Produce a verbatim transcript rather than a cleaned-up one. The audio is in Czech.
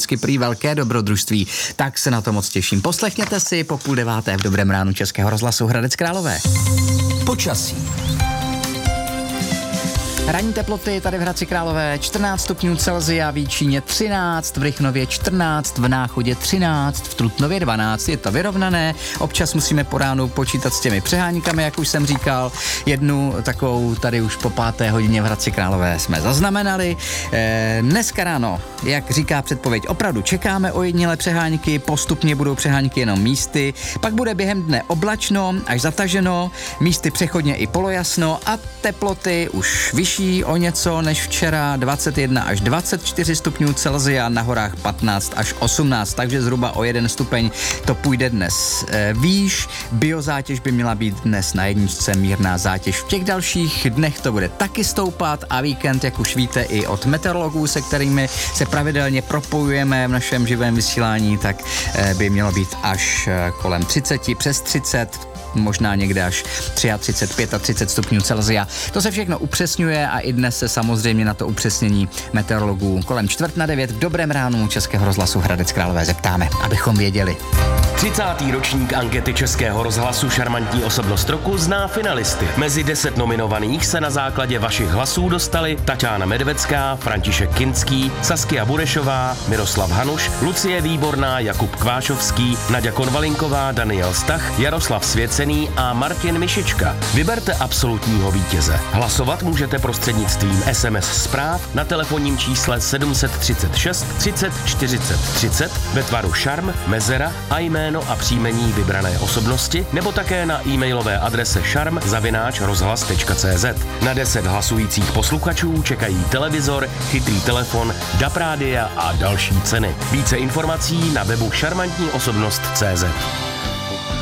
vždycky prý velké dobrodružství, tak se na to moc těším. Poslechněte si po půl deváté v Dobrém ránu Českého rozhlasu Hradec Králové. Počasí. Ranní teploty tady v Hradci Králové čtrnáct stupňů Celsia, v Jíčíně třináct, v Rychnově čtrnáct, v Náchodě třináct, v Trutnově dvanáct, je to vyrovnané, občas musíme po ránu počítat s těmi přeháníkami, jak už jsem říkal, jednu takovou tady už po páté hodině v Hradci Králové jsme zaznamenali. E, dneska ráno, jak říká předpověď, opravdu čekáme ojedinělé přeháníky, postupně budou přeháníky jenom místy, pak bude během dne oblačno až zataženo, místy přechodně i polojasno a teploty už vyšší o něco než včera, dvacet jedna až dvacet čtyři stupňů Celsia, na horách patnáct až osmnáct, takže zhruba o jeden stupeň to půjde dnes e, výš. Biozátěž by měla být dnes na jedničce, mírná zátěž. V těch dalších dnech to bude taky stoupat a víkend, jak už víte, i od meteorologů, se kterými se pravidelně propojujeme v našem živém vysílání, tak e, by mělo být až e, kolem třicet, přes třicet, možná někde až třicet tři, třicet pět stupňů Celsia. To se všechno upřesňuje a i dnes se samozřejmě na to upřesnění meteorologů kolem čtvrt na devět v Dobrém ránu Českého rozhlasu Hradec Králové zeptáme, abychom věděli. třicátý ročník ankety Českého rozhlasu Šarmantní osobnost roku zná finalisty. Mezi deset nominovaných se na základě vašich hlasů dostali Taťána Medvecká, František Kinský, Saskia Burešová, Miroslav Hanuš, Lucie Výborná, Jakub Kvášovský, Naďa Konvalinková, Daniel Stach, Jaroslav Svěcený a Martin Mišička. Vyberte absolutního vítěze. Hlasovat můžete prostřednictvím es em es zpráv na telefonním čísle sedm set třicet šest třicet čtyřicet třicet ve tvaru šarm, mezera a jméno a příjmení vybrané osobnosti, nebo také na e-mailové adrese šarm zavináč rozhlas tečka cé zet. Na deset hlasujících posluchačů čekají televizor, chytrý telefon, D A B rádia a další ceny. Více informací na webu šarmantní osobnost tečka cé zet.